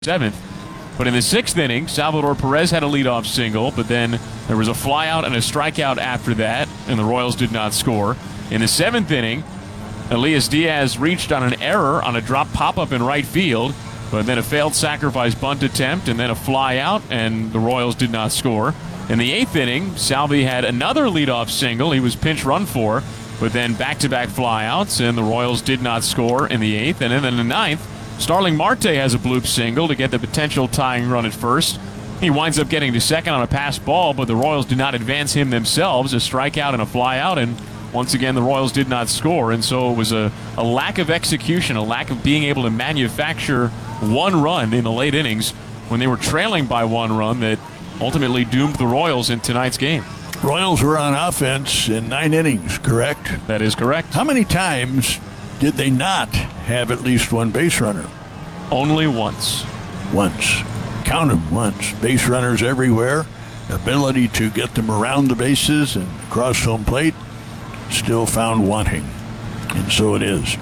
7th. But in the 6th inning, Salvador Perez had a leadoff single, but then there was a flyout and a strikeout after that, and the Royals did not score. In the 7th inning, Elias Diaz reached on an error on a drop pop-up in right field, but then a failed sacrifice bunt attempt and then a flyout, and the Royals did not score. In the 8th inning, Salvi had another leadoff single. He was pinch run for, but then back-to-back flyouts, and the Royals did not score in the 8th. And then in the 9th, Starling Marte has a bloop single to get the potential tying run at first. He winds up getting to second on a passed ball, but the Royals did not advance him themselves. A strikeout and a flyout, and once again the Royals did not score. And so it was a lack of execution, a lack of being able to manufacture one run in the late innings when they were trailing by one run that ultimately doomed the Royals in tonight's game. Royals were on offense in 9 innings, correct? That is correct. How many times did they not have at least one base runner? Only once. Once. Count them once. Base runners everywhere. Ability to get them around the bases and across home plate, still found wanting. And so it is.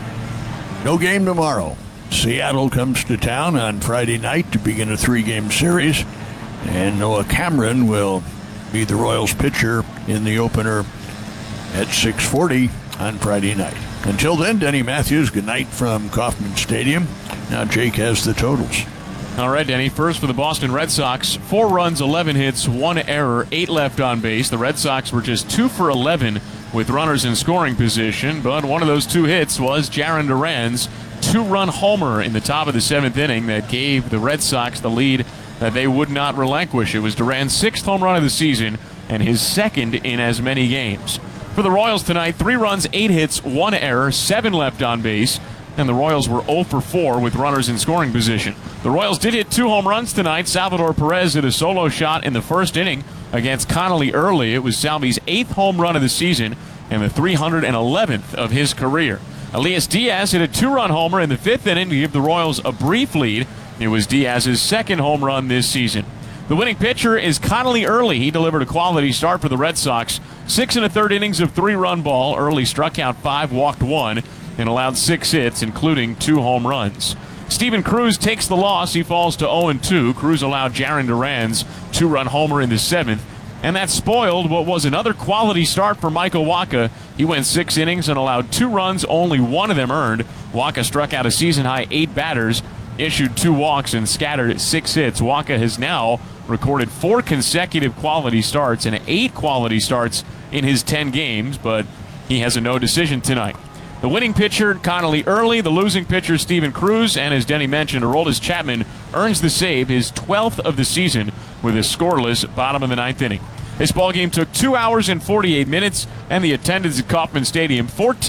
No game tomorrow. Seattle comes to town on Friday night to begin a 3-game series. And Noah Cameron will be the Royals pitcher in the opener at 6:40 on Friday night. Until then, Denny Matthews, good night from Kauffman Stadium. Now Jake has the totals. All right, Denny. First for the Boston Red Sox, 4 runs, 11 hits, 1 error, 8 left on base. The Red Sox were just 2 for 11 with runners in scoring position, but one of those 2 hits was Jarren Duran's 2-run homer in the top of the 7th inning that gave the Red Sox the lead that they would not relinquish. It was Duran's 6th home run of the season and his 2nd in as many games. For the Royals tonight, 3 runs, 8 hits, 1 error, 7 left on base, and the Royals were 0 for 4 with runners in scoring position. The Royals did hit 2 home runs tonight. Salvador Perez hit a solo shot in the 1st inning against Connolly Early. It was Salvi's 8th home run of the season and the 311th of his career. Elias Diaz hit a 2-run homer in the 5th inning to give the Royals a brief lead. It was Diaz's 2nd home run this season. The winning pitcher is Connolly Early. He delivered a quality start for the Red Sox. 6 1/3 innings of 3-run ball. Early struck out 5, walked 1, and allowed 6 hits, including 2 home runs. Steven Cruz takes the loss. He falls to 0-2. Cruz allowed Jarren Duran's 2-run homer in the 7th, and that spoiled what was another quality start for Michael Wacha. He went 6 innings and allowed 2 runs, only 1 of them earned. Wacha struck out a season-high 8 batters, issued 2 walks, and scattered 6 hits. Wacha has now recorded 4 consecutive quality starts and 8 quality starts in his 10 games, but he has a no decision tonight. The winning pitcher, Connolly Early, the losing pitcher, Steven Cruz, and as Denny mentioned, Aroldis Chapman earns the save, his 12th of the season, with a scoreless bottom of the 9th inning. This ballgame took 2 hours and 48 minutes, and the attendance at Kauffman Stadium,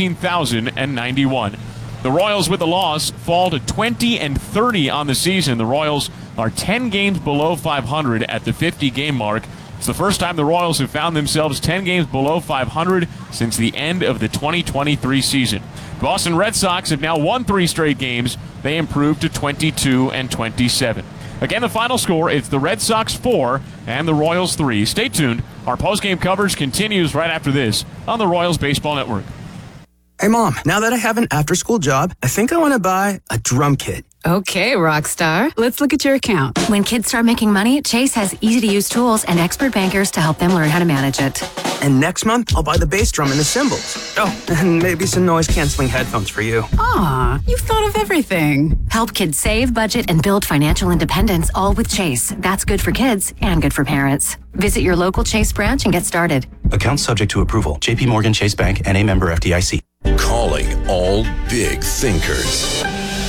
14,091. The Royals, with the loss, fall to 20-30 on the season. The Royals are 10 games below 500 at the 50-game mark. It's the first time the Royals have found themselves 10 games below 500 since the end of the 2023 season. Boston Red Sox have now won 3 straight games. They improved to 22-27. Again, the final score, it's the Red Sox 4 and the Royals 3. Stay tuned. Our postgame coverage continues right after this on the Royals Baseball Network. Hey, Mom, now that I have an after-school job, I think I want to buy a drum kit. Okay, Rockstar. Let's look at your account. When kids start making money, Chase has easy-to-use tools and expert bankers to help them learn how to manage it. And next month, I'll buy the bass drum and the cymbals. Oh, and maybe some noise-canceling headphones for you. Aw, you've thought of everything. Help kids save, budget, and build financial independence, all with Chase. That's good for kids and good for parents. Visit your local Chase branch and get started. Account subject to approval. J.P. Morgan Chase Bank, N.A. member FDIC. Calling all big thinkers.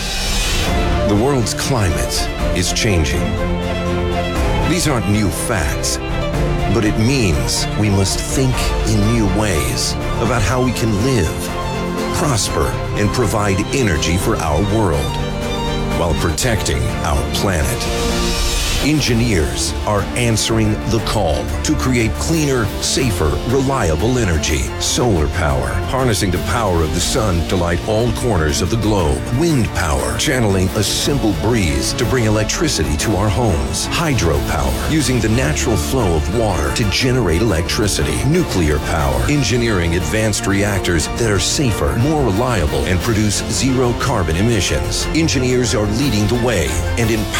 The world's climate is changing. These aren't new facts, but it means we must think in new ways about how we can live, prosper, and provide energy for our world while protecting our planet. Engineers are answering the call to create cleaner, safer, reliable energy. Solar power, harnessing the power of the sun to light all corners of the globe. Wind power, channeling a simple breeze to bring electricity to our homes. Hydropower, using the natural flow of water to generate electricity. Nuclear power, engineering advanced reactors that are safer, more reliable, and produce zero carbon emissions. Engineers are leading the way and